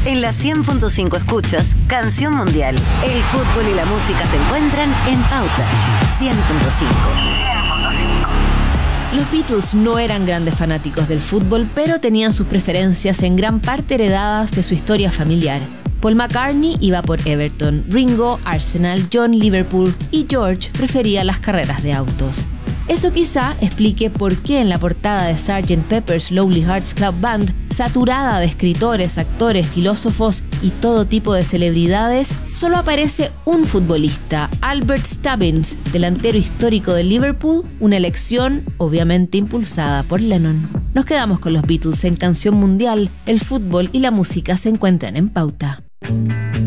En la 100.5 escuchas Canción Mundial. El fútbol y la música se encuentran en Pauta 100.5. Los Beatles no eran grandes fanáticos del fútbol, pero tenían sus preferencias en gran parte heredadas de su historia familiar. Paul McCartney iba por Everton, Ringo, Arsenal, John, Liverpool y George prefería las carreras de autos. Eso quizá explique por qué en la portada de Sgt. Pepper's Lonely Hearts Club Band, saturada de escritores, actores, filósofos y todo tipo de celebridades, solo aparece un futbolista, Albert Stubbins, delantero histórico de Liverpool, una elección obviamente impulsada por Lennon. Nos quedamos con los Beatles en Canción Mundial. El fútbol y la música se encuentran en Pauta.